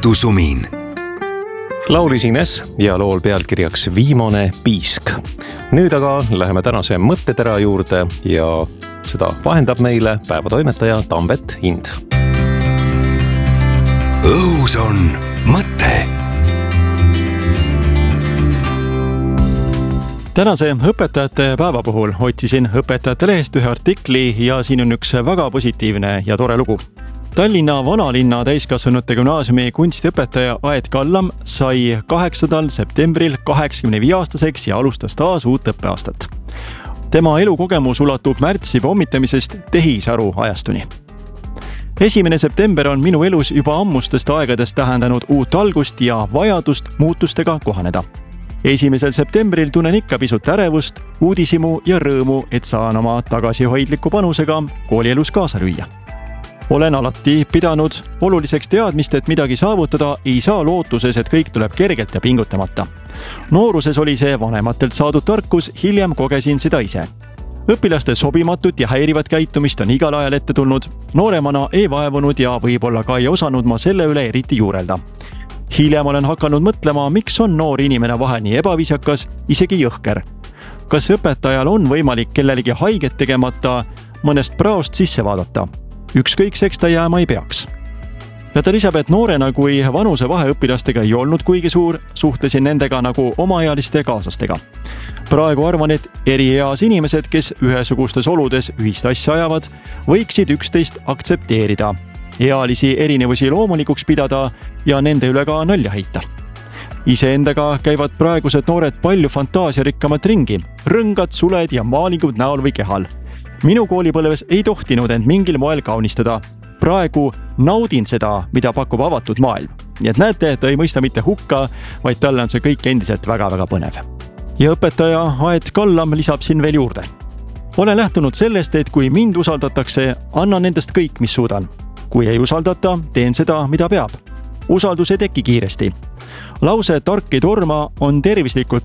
Õhtusumin. Laulis Ines ja lool pealkirjaks Viimane piisk. Nüüd aga läheme tänase mõttetera juurde ja seda vahendab meile päevatoimetaja Tambet Hind. Õhus on mõte. Tänase õpetajate päeva puhul otsisin õpetajate lehest ühe artikli ja siin on üks väga positiivne ja tore lugu. Tallinna Vanalinna täiskasvanute gümnaasiumi kunstiõpetaja Aet Kallam sai 8. septembril 85-aastaseks ja alustas taas uut õppeaastat. Tema elukogemus ulatub märtsi pommitamisest tehisaru ajastuni. 1. september on minu elus juba ammustest aegadest tähendanud uut algust ja vajadust muutustega kohaneda. 1. septembril tunnen ikka pisut ärevust, uudishimu ja rõõmu, et saan oma tagasihoidliku panusega koolielus kaasa lüüa. Olen alati pidanud oluliseks teadmist, et midagi saavutada ei saa lootuses, et kõik tuleb kergelt ja pingutamata. Nooruses oli see vanematelt saadud tarkus, hiljem kogesin seda ise. Õpilaste sobimatut ja häirivat käitumist on igal ajal ette tulnud. Nooremana ei vaevunud ja võib-olla ka ei osanud ma selle üle eriti juurelda. Hiljem olen hakanud mõtlema, miks on noor inimene vahel nii ebaviisakas, isegi jõhker. Kas õpetajal on võimalik kellelegi haiget tegemata mõnest praost sisse vaadata? Ükskõikseks ta jääma ei peaks. Ja ta lisab, et noorena, kui vanuse vahe õpilastega ei olnud kuigi suur, suhtlesin nendega nagu omaealiste kaaslastega. Praegu arvan, et eri eas inimesed, kes ühesugustes oludes ühist asja ajavad, võiksid üksteist aktsepteerida, ealisi erinevusi loomulikuks pidada ja nende üle ka nalja heita. Iseendaga käivad praegused noored palju fantaasiarikkamat ringi, rõngad, suled ja maalingud näol või kehal. Minu koolipõlves ei tohtinud end mingil moel kaunistada. Praegu naudin seda, mida pakub avatud maailm. Nii et näete, ta ei mõista mitte hukka, vaid talle on see kõik endiselt väga-väga põnev. Ja õpetaja Aet Kallam lisab siin veel juurde. Olen lähtunud sellest, et kui mind usaldatakse, annan endast kõik, mis suudan. Kui ei usaldata, teen seda, mida peab. Usaldus ei teki kiiresti. Lause tark ei torma on tervislikult